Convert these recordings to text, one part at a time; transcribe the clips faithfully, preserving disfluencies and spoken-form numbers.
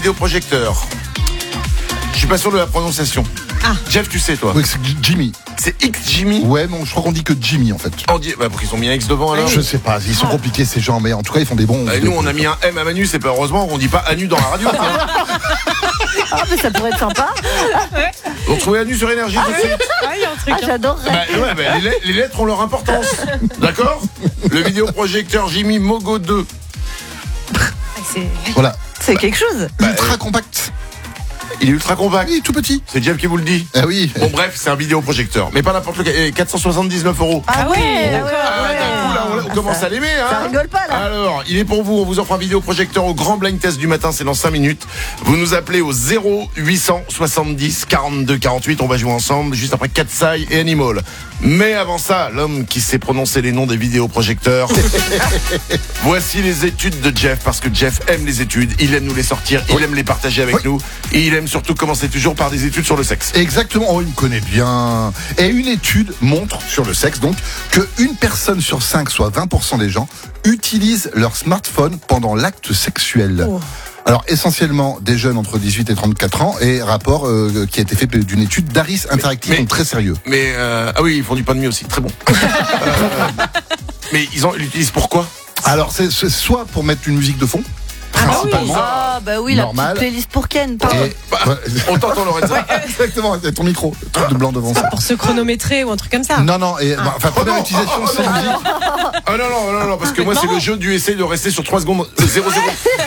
vidéoprojecteur. Je suis pas sûr de la prononciation. Ah. Jeff, tu sais toi? Oui, c'est Jimmy. C'est X Jimmy? Ouais, mais je crois qu'on dit que Jimmy en fait. On dit, bah, ils ont mis un X devant alors? Je sais pas, ils sont compliqués ces gens, mais en tout cas ils font des bons. Bah, nous on a mis un M à Manu, c'est pas heureusement on dit pas Anu dans la radio. Ah, mais ça pourrait être sympa. On trouvait Anu sur Énergie tout de suite. Ah, il y a un truc. Ah, j'adorerais. Bah, ouais, bah, les, lettres, les lettres ont leur importance. D'accord? Le vidéoprojecteur Jimmy Mogo deux. C'est... Voilà. C'est quelque chose. Ultra compact. Il est ultra compact. Oui, tout petit. C'est Jeff qui vous le dit. Ah oui. Bon bref, c'est un vidéoprojecteur. Mais pas n'importe lequel. Et quatre cent soixante-dix-neuf euros. Ah, Ah ouais, oui, ah ouais, d'accord. ouais, Ah, ouais. d'un coup, là, on, on Ah, commence ça- à l'aimer, hein. Ça rigole pas là. Alors, il est pour vous, on vous offre un vidéoprojecteur au grand blind test du matin, c'est dans cinq minutes. Vous nous appelez au zéro huit cent soixante-dix quarante-deux quarante-huit, on va jouer ensemble, juste après Katsai et Animal. Mais avant ça, l'homme qui sait prononcer les noms des vidéoprojecteurs. Voici les études de Jeff, parce que Jeff aime les études, il aime nous les sortir, il aime les partager avec Oui. nous, et il aime surtout commencer toujours par des études sur le sexe. Exactement, oh, il me connaît bien. Et une étude montre sur le sexe donc que une personne sur cinq, soit vingt pour cent des gens, utilisent leur smartphone pendant l'acte sexuel. Oh. Alors essentiellement des jeunes entre dix-huit et trente-quatre ans, et rapport euh, qui a été fait d'une étude d'Aris Interactive, mais- donc très sérieux. Mais, euh, ah oui, ils font du pain de mie aussi, très bon. Euh, mais ils en- ils l'utilisent pourquoi? Alors c'est c'est soit pour mettre une musique de fond, Ah bah oui. principalement. Ah, bah oui, la Normal. petite playlist pour Ken. pardon. Et- Bah, ouais. on t'entend Lorenzo. Exactement, il y a ton micro, le truc de blanc devant ça. Pour se chronométrer ou un truc comme ça. Non, non, et, bah, enfin, première non, utilisation, oh, oh, c'est non. musique. Ah non, non, non, non, parce que moi, c'est le jeu du essaye de rester sur trois secondes zéro zéro.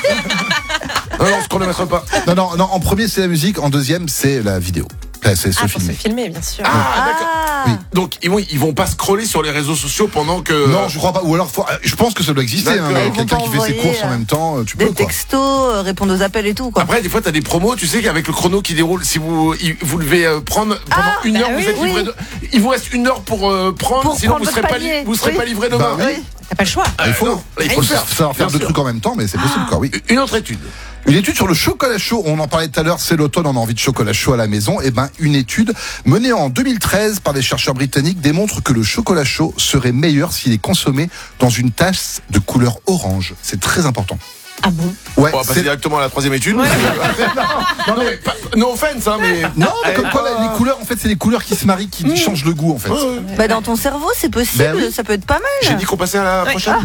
Non, non, on se chronomètre pas. Non, non, non, en premier, c'est la musique, en deuxième, c'est la vidéo. Là, c'est se Ah, pour se filmer. filmer, bien sûr. Ah, d'accord. Ah, Oui. Donc, ils vont, ils vont pas scroller sur les réseaux sociaux pendant que. Non, je crois pas. Ou alors, faut- je pense que ça doit exister. Hein, D'accord. Ils vont quelqu'un pas qui fait ses envoyer, courses en euh, même temps, tu des peux quoi. textos, euh, répondre aux appels et tout, quoi. Après, des fois, t'as des promos, tu sais qu'avec le chrono qui déroule, si vous, il- vous devez euh, prendre pendant Ah, une bah heure, oui, vous êtes oui. livré. De... Il vous reste une heure pour euh, prendre, Pour sinon prendre vous serez votre pas, li- panier. vous serez Oui. pas livré demain. Bah oui. T'as pas le choix. Ah, il faut. non, là, il faut le faire. Savoir faire Bien deux sûr. trucs en même temps, mais c'est possible quoi, oui. Une autre étude. Une étude sur le chocolat chaud, on en parlait tout à l'heure, c'est l'automne, on a envie de chocolat chaud à la maison. Et ben, une étude menée en deux mille treize par des chercheurs britanniques démontre que le chocolat chaud serait meilleur s'il est consommé dans une tasse de couleur orange. C'est très important. Ah bon? Ouais, On va passer c'est- directement à la troisième étude. non, mais pas, no offense, hein, mais. non, mais comme Eh, quoi, pas- la- les couleurs, en fait, c'est les couleurs qui se marient, qui changent le goût, en fait. Ouais, ouais. Bah, dans ton cerveau, c'est possible, Ben oui. ça peut être pas mal. J'ai dit qu'on passait à la Ouais. prochaine.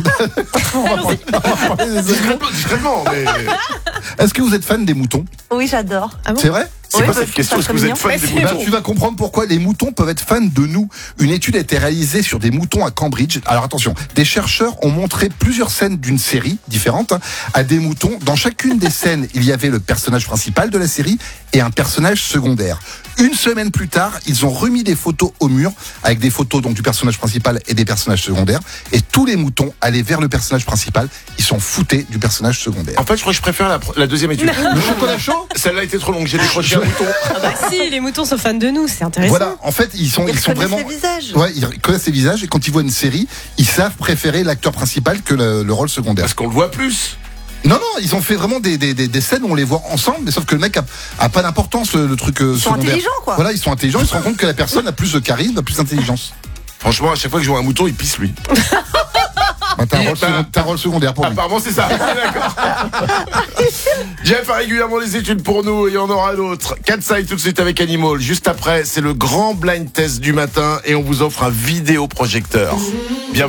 Discrètement, discrètement, mais. Est-ce que vous êtes fan des moutons? Oui, j'adore. Ah bon? C'est vrai? C'est Oui, quoi bah, cette je question? trouve Est-ce ça que vous très êtes fan mignon. des Ouais, Bah, moutons? tu vas comprendre pourquoi les moutons peuvent être fans de nous. Une étude a été réalisée sur des moutons à Cambridge. Alors attention, des chercheurs ont montré plusieurs scènes d'une série différente hein, à des moutons. Dans chacune des scènes, il y avait le personnage principal de la série et un personnage secondaire. Une semaine plus tard, ils ont remis des photos au mur avec des photos donc du personnage principal et des personnages secondaires. Et tous les moutons allaient vers le personnage principal. Ils s'en foutaient du personnage secondaire. En fait, je crois que je préfère la, pro- la deuxième étude. Le chocolat chaud? Celle-là était trop longue, j'ai décroché un mouton. Ah bah si, les moutons sont fans de nous, c'est intéressant. Voilà, en fait, ils sont, Ils ils sont reconnaissent vraiment. les visages. Ouais, ils connaissent les visages et quand ils voient une série, ils savent préférer l'acteur principal que le, le rôle secondaire. Parce qu'on le voit plus. Non, non, ils ont fait vraiment des, des, des, des scènes où on les voit ensemble, mais sauf que le mec a, a pas d'importance, le, le truc euh, Ils sont secondaire. intelligents, quoi. Voilà, ils sont intelligents, ils se rendent compte que la personne a plus de charisme, a plus d'intelligence. Franchement, à chaque fois que je vois un mouton, il pisse lui. Bah, t'as un Il- rôle, bah, second- t'as un rôle secondaire pour lui. Apparemment, c'est ça. D'accord. Jeff a régulièrement les études pour nous, il y en aura d'autres. Katsai tout de suite avec Animal. Juste après, c'est le grand blind test du matin et on vous offre un vidéoprojecteur. Bienvenue.